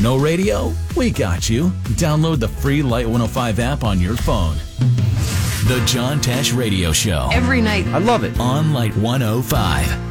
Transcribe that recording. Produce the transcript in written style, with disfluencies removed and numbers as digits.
No radio? We got you. Download the free Light 105 app on your phone. The John Tesh Radio Show. Every night. I love it. On Light 105.